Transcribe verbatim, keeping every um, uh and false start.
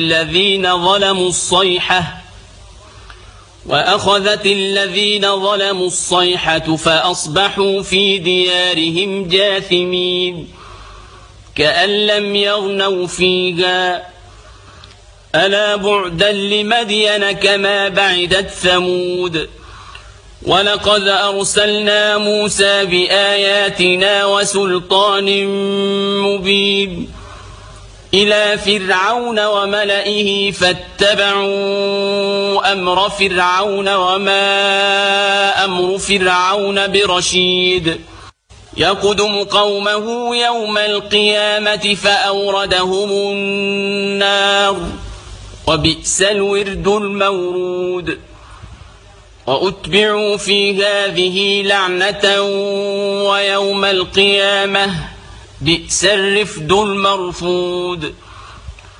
الذين ظلموا الصيحة وأخذت الذين ظلموا الصيحة فأصبحوا في ديارهم جاثمين كأن لم يغنوا فيها ألا بعدا لمدين كما بعدت ثمود ولقد أرسلنا موسى بآياتنا وسلطان مبين إلى فرعون وملئه فاتبعوا أمر فرعون وما أمر فرعون برشيد يقدم قومه يوم القيامة فأوردهم النار وبئس الورد المورود وأتبعوا في هذه لعنة ويوم القيامة بئس الرفد المرفود